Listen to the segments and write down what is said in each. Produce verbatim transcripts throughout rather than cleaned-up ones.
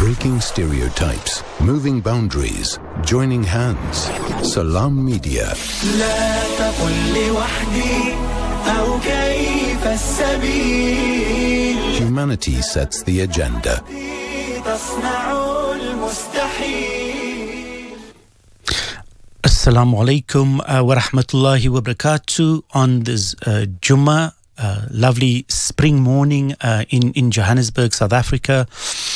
Breaking stereotypes, moving boundaries, joining hands. Salam Media. لا تقل لي وحدي أو كيف السبيل. Humanity sets the agenda. تصنع المستحيل. Assalamu alaikum uh, wa rahmatullahi wa barakatuh on this uh, Jummah, uh, lovely spring morning uh, in, in Johannesburg, South Africa.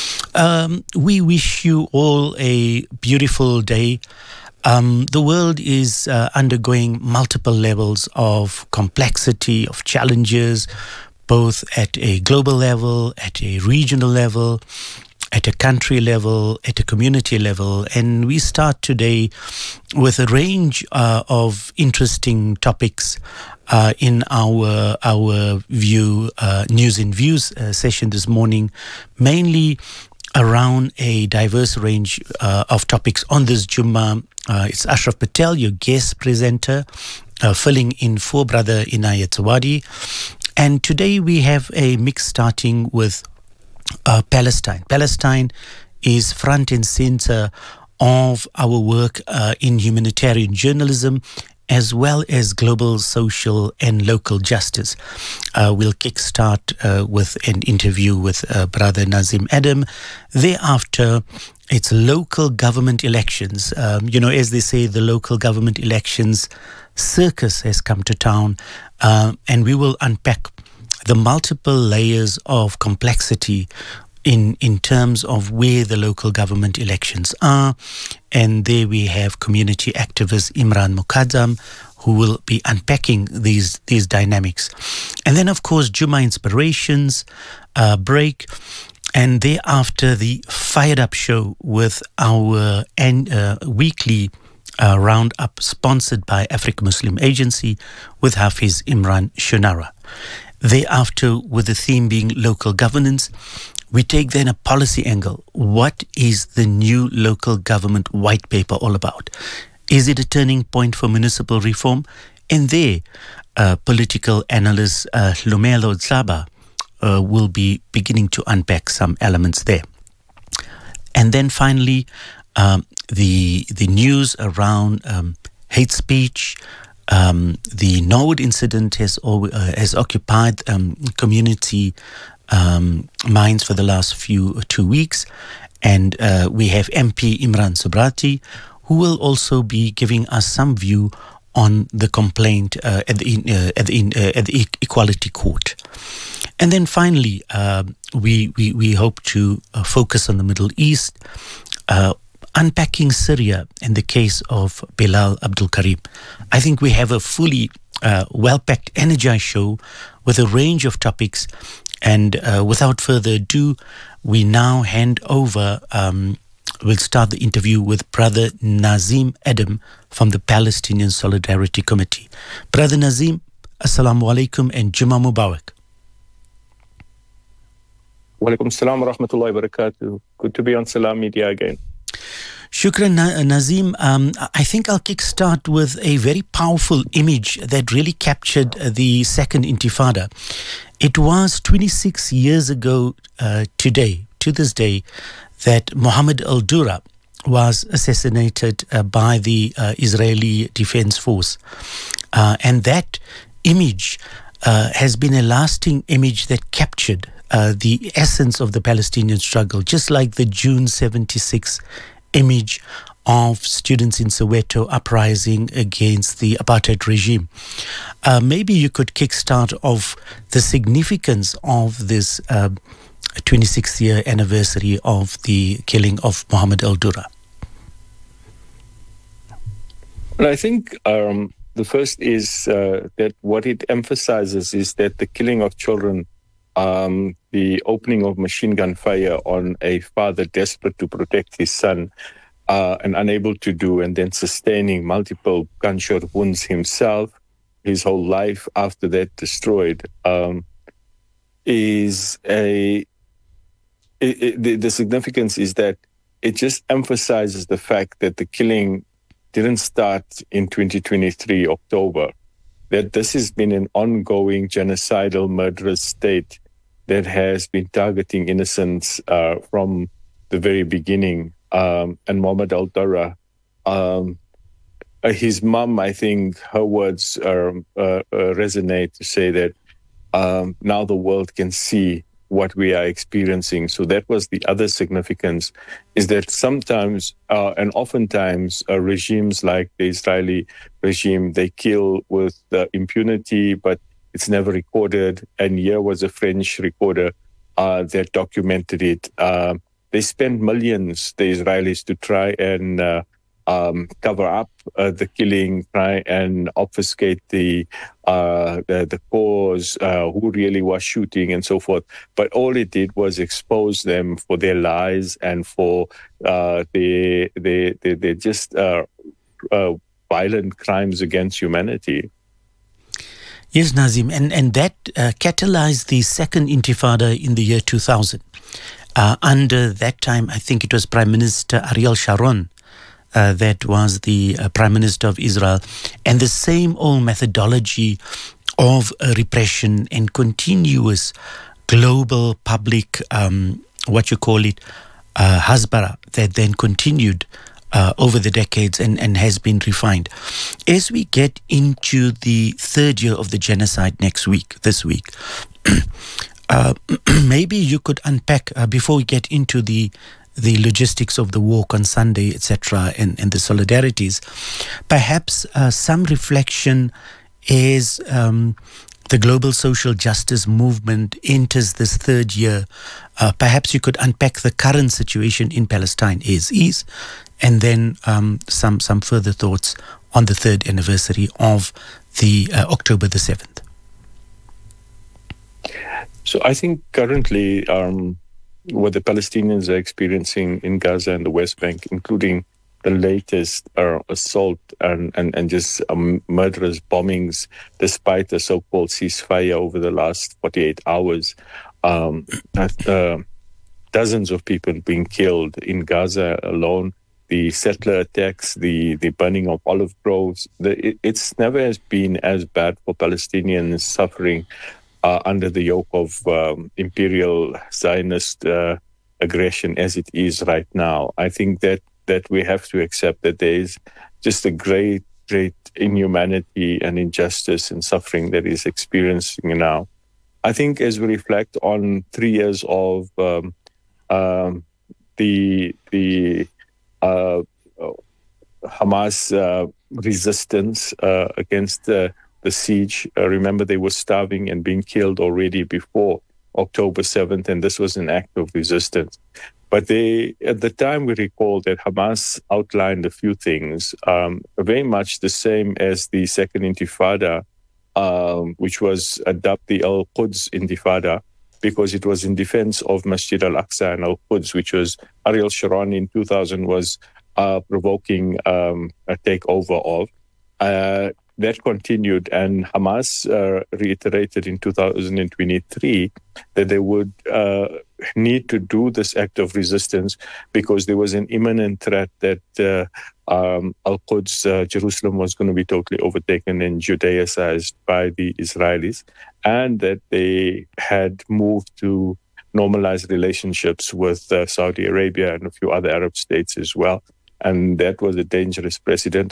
Um, we wish you all a beautiful day. Um, the world is uh, undergoing multiple levels of complexity, of challenges, both at a global level, at a regional level, at a country level, at a community level. And we start today with a range uh, of interesting topics uh, in our our view uh, News and Views uh, session this morning, mainly around a diverse range uh, of topics on this Jummah. Uh, it's Ashraf Patel, your guest presenter, uh, filling in for Brother Inayat Zawadi. And today we have a mix starting with Uh, Palestine. Palestine is front and center of our work uh, in humanitarian journalism, as well as global, social, and local justice. Uh, we'll kickstart uh, with an interview with uh, Brother Nazim Adam. Thereafter, it's local government elections. Um, you know, as they say, the local government elections circus has come to town, uh, and we will unpack the multiple layers of complexity in in terms of where the local government elections are. And there we have community activist Imran Mukaddam, who will be unpacking these these dynamics. And then, of course, Jummah Inspirations uh, break. And thereafter, the Fired Up Show with our en- uh, weekly uh, roundup sponsored by Africa Muslim Agency with Hafiz Imran Shunara. Thereafter, with the theme being local governance, we take then a policy angle. What is the new local government white paper all about? Is it a turning point for municipal reform? And there, uh, political analyst uh, Lumelo Zaba uh, will be beginning to unpack some elements there. And then finally, um, the the news around um, hate speech. Um, the Norwood incident has al- uh, has occupied um, community um, minds for the last few two weeks, and uh, we have M P Imran Sobrati, who will also be giving us some view on the complaint uh, at the uh, at the uh, at the Equality Court. And then finally, uh, we we we hope to uh, focus on the Middle East. Uh, Unpacking Syria and the case of Bilal Abdul Karim. I think we have a fully uh, well-packed, energized show with a range of topics. And uh, without further ado, we now hand over, um, we'll start the interview with Brother Nazim Adam from the Palestinian Solidarity Committee. Brother Nazim, Assalamu alaikum and Jummah Mubarak. Wa alaikum salam wa rahmatullahi wa barakatuh. Good to be on Salam Media again. Shukran, Nazim. Um, I think I'll kickstart with a very powerful image that really captured the Second Intifada. It was twenty-six years ago uh, today, to this day, that Mohammed al-Dura was assassinated uh, by the uh, Israeli Defense Force. Uh, and that image uh, has been a lasting image that captured uh, the essence of the Palestinian struggle, just like the June seventy-six image of students in Soweto uprising against the apartheid regime. Uh, maybe you could kickstart off the significance of this uh, twenty-sixth year anniversary of the killing of Mohammed al-Dura. Well, I think um, the first is uh, that what it emphasizes is that the killing of children, um, the opening of machine gun fire on a father desperate to protect his son uh, and unable to do, and then sustaining multiple gunshot wounds himself, his whole life after that destroyed, um, is a... It, it, the, the significance is that it just emphasizes the fact that the killing didn't start in twenty twenty-three, October, that this has been an ongoing genocidal, murderous state that has been targeting innocents uh, from the very beginning. Um, and Mohammed al-Darra, um, uh, his mom, I think her words are, uh, uh, resonate to say that um, now the world can see what we are experiencing. So that was the other significance, is that sometimes uh, and oftentimes uh, regimes like the Israeli regime, they kill with uh, impunity, but it's never recorded. And here was a French recorder uh, that documented it. Uh, they spent millions, the Israelis, to try and uh, um, cover up uh, the killing, try and obfuscate the uh, the, the cause, uh, who really was shooting, and so forth. But all it did was expose them for their lies and for uh, the the the, the just uh, uh, violent crimes against humanity. Yes, Nazim, and and that uh, catalyzed the second Intifada in the year two thousand. Uh, under that time, I think it was Prime Minister Ariel Sharon. Uh, that was the uh, Prime Minister of Israel, and the same old methodology of uh, repression and continuous global public, um, what you call it, uh, hasbara, that then continued uh, over the decades and, and has been refined. As we get into the third year of the genocide next week, this week, uh, maybe you could unpack, uh, before we get into the the logistics of the walk on Sunday, et cetera, and, and the solidarities, perhaps uh, some reflection as um, the global social justice movement enters this third year. Uh, perhaps you could unpack the current situation in Palestine as is, and then um, some some further thoughts on the third anniversary of the uh, October the seventh. So I think currently, um, what the Palestinians are experiencing in Gaza and the West Bank, including the latest uh, assault and, and, and just um, murderous bombings, despite the so-called ceasefire over the last forty-eight hours, um, uh, dozens of people being killed in Gaza alone, the settler attacks, the, the burning of olive groves. The, it, it's never has been as bad for Palestinians suffering Uh, under the yoke of um, imperial Zionist uh, aggression as it is right now. I think that that we have to accept that there is just a great, great inhumanity and injustice and suffering that is experiencing now. I think as we reflect on three years of um, um, the the uh, Hamas uh, resistance uh, against uh, the siege. Uh, remember, they were starving and being killed already before October seventh, and this was an act of resistance. But they, at the time, we recall that Hamas outlined a few things, um, very much the same as the Second Intifada, um, which was dubbed the Al-Quds Intifada, because it was in defense of Masjid al-Aqsa and Al-Quds, which was Ariel Sharon in two thousand was uh, provoking um, a takeover of. Uh, That continued, and Hamas uh, reiterated in two thousand twenty-three that they would uh, need to do this act of resistance because there was an imminent threat that uh, um, Al-Quds, uh, Jerusalem, was going to be totally overtaken and Judaicized by the Israelis, and that they had moved to normalize relationships with uh, Saudi Arabia and a few other Arab states as well. And that was a dangerous precedent.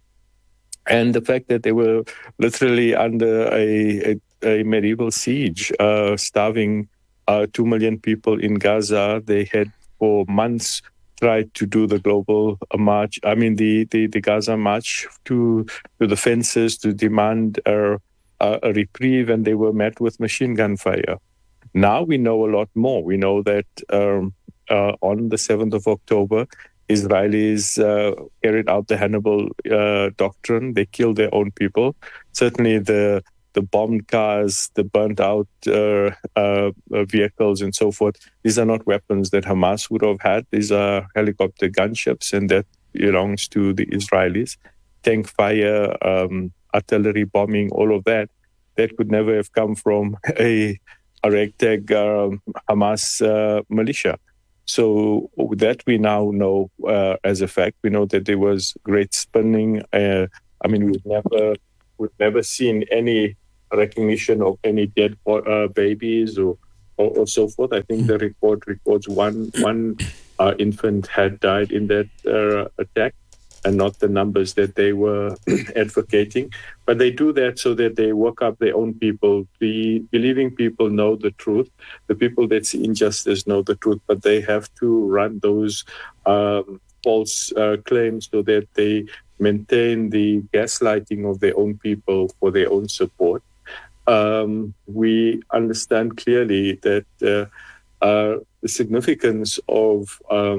And the fact that they were literally under a, a, a medieval siege, uh, starving uh, two million people in Gaza. They had for months tried to do the global uh, march, I mean the, the, the Gaza march to, to the fences to demand uh, a, a reprieve, and they were met with machine gun fire. Now we know a lot more. We know that um, uh, on the seventh of October, Israelis uh, carried out the Hannibal uh, doctrine. They killed their own people. Certainly the the bombed cars, the burnt out uh, uh, vehicles and so forth, these are not weapons that Hamas would have had. These are helicopter gunships, and that belongs to the Israelis. Tank fire, um, artillery bombing, all of that, that could never have come from a, a ragtag um, Hamas uh, militia. So that we now know uh, as a fact. We know that there was great spinning. Uh, I mean, we've never we've never seen any recognition of any dead uh, babies or or, or so forth. I think the report records one one uh, infant had died in that uh, attack, and not the numbers that they were advocating. But they do that so that they work up their own people. The believing people know the truth. The people that see injustice know the truth, but they have to run those um, false uh, claims so that they maintain the gaslighting of their own people for their own support. Um, we understand clearly that uh, uh, the significance of um,